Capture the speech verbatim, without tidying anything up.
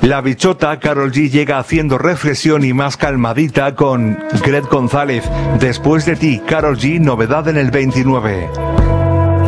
La bichota Karol G llega haciendo reflexión y más calmadita con Gret González. Después de ti, Karol G, novedad en el veintinueve.